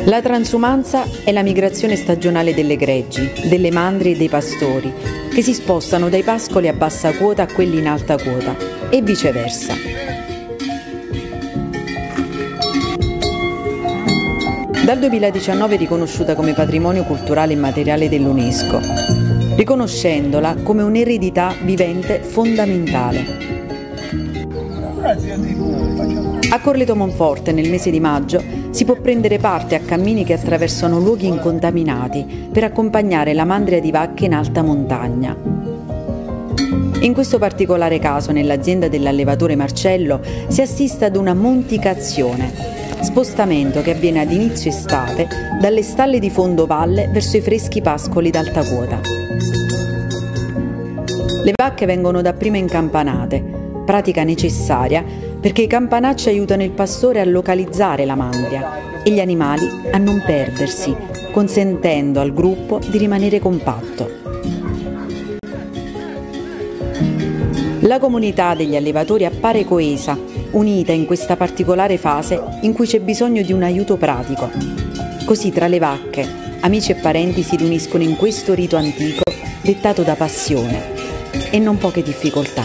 La transumanza è la migrazione stagionale delle greggi, delle mandrie e dei pastori, che si spostano dai pascoli a bassa quota a quelli in alta quota, e viceversa. Dal 2019 è riconosciuta come patrimonio culturale immateriale dell'UNESCO, riconoscendola come un'eredità vivente fondamentale. A Corleto Monforte, nel mese di maggio, si può prendere parte a cammini che attraversano luoghi incontaminati per accompagnare la mandria di vacche in alta montagna. In questo particolare caso, nell'azienda dell'allevatore Marcello, si assiste ad una monticazione, spostamento che avviene ad inizio estate dalle stalle di fondovalle verso i freschi pascoli d'alta quota. Le vacche vengono dapprima incampanate, pratica necessaria perché i campanacci aiutano il pastore a localizzare la mandria e gli animali a non perdersi, consentendo al gruppo di rimanere compatto. La comunità degli allevatori appare coesa, unita in questa particolare fase in cui c'è bisogno di un aiuto pratico. Così tra le vacche, amici e parenti si riuniscono in questo rito antico dettato da passione e non poche difficoltà.